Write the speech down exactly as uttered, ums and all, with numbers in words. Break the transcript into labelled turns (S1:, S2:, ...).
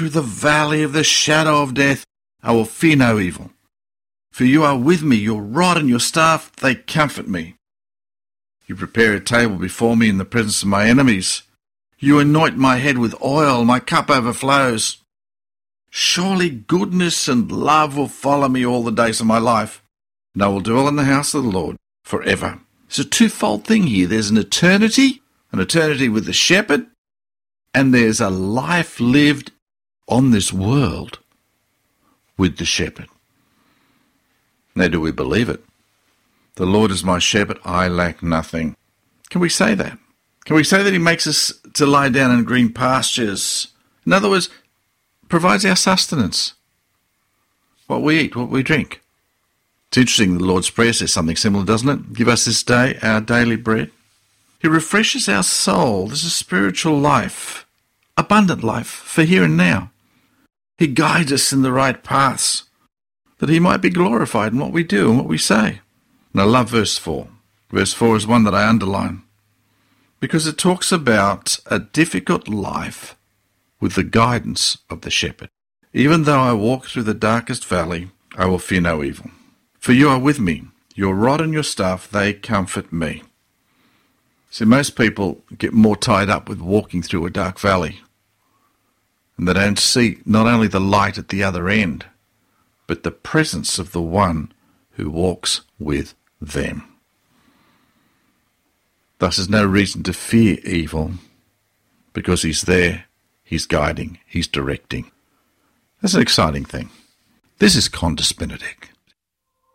S1: through the valley of the shadow of death, I will fear no evil. For you are with me, your rod and your staff, they comfort me. You prepare a table before me in the presence of my enemies. You anoint my head with oil, my cup overflows. Surely goodness and love will follow me all the days of my life, and I will dwell in the house of the Lord forever. It's a twofold thing here. There's an eternity, an eternity with the shepherd, and there's a life lived on this world with the shepherd. Now, do we believe it? The Lord is my shepherd, I lack nothing. Can we say that? Can we say that he makes us to lie down in green pastures? In other words, provides our sustenance, what we eat, what we drink. It's interesting, the Lord's Prayer says something similar, doesn't it? Give us this day our daily bread. He refreshes our soul. This is spiritual life, abundant life for here and now. He guides us in the right paths, that he might be glorified in what we do and what we say. And I love verse four. Verse four is one that I underline, because it talks about a difficult life with the guidance of the shepherd. Even though I walk through the darkest valley, I will fear no evil. For you are with me, your rod and your staff, they comfort me. See, most people get more tied up with walking through a dark valley, and they don't see not only the light at the other end, but the presence of the one who walks with them. Thus, there's no reason to fear evil, because he's there, he's guiding, he's directing. That's an exciting thing. This is Condas Benedict.